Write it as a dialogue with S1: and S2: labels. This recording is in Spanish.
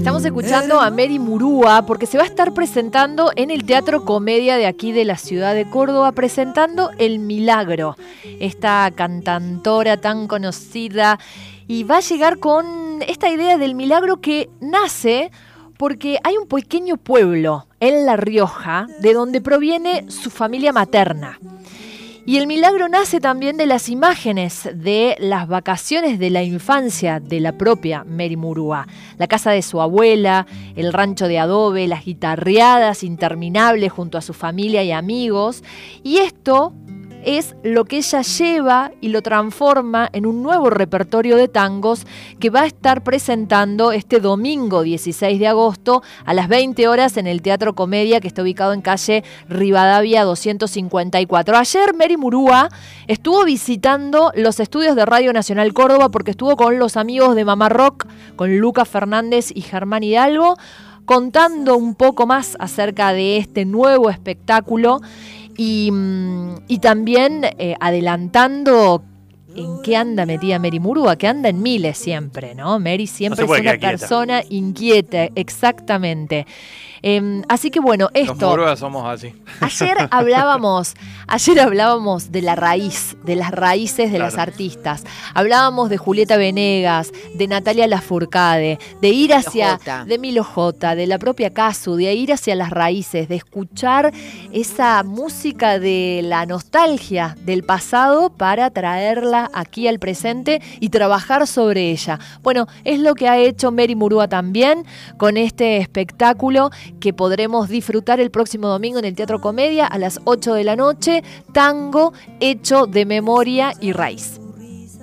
S1: Estamos escuchando a Mary Murúa porque se va a estar presentando en el Teatro Comedia de aquí de la ciudad de Córdoba, presentando El Milagro, esta cantautora tan conocida, y va a llegar con esta idea del milagro que nace porque hay un pequeño pueblo en La Rioja de donde proviene su familia materna. Y el milagro nace también de las imágenes de las vacaciones de la infancia de la propia Mary Murúa. La casa de su abuela, el rancho de adobe, las guitarreadas interminables junto a su familia y amigos. Y esto es lo que ella lleva y lo transforma en un nuevo repertorio de tangos que va a estar presentando este domingo 16 de agosto a las 20 horas en el Teatro Comedia, que está ubicado en calle Rivadavia 254. Ayer Mary Murúa estuvo visitando los estudios de Radio Nacional Córdoba porque estuvo con los amigos de Mamá Rock, con Lucas Fernández y Germán Hidalgo, contando un poco más acerca de este nuevo espectáculo. Y también adelantando en qué anda metida Mary Murúa, que anda en miles siempre, ¿no? Mary siempre es una persona inquieta, exactamente. Así que bueno, esto...
S2: Los Murúas somos así.
S1: Ayer hablábamos de la raíz, de las raíces de las artistas. Hablábamos de Julieta Venegas, de Natalia Lafourcade, de ir hacia... de Milo J, de la propia Casu, de ir hacia las raíces, de escuchar esa música de la nostalgia del pasado para traerla aquí al presente y trabajar sobre ella. Bueno, es lo que ha hecho Mary Murúa también con este espectáculo que podremos disfrutar el próximo domingo en el Teatro Comedia a las 8 de la noche, tango hecho de memoria y raíz.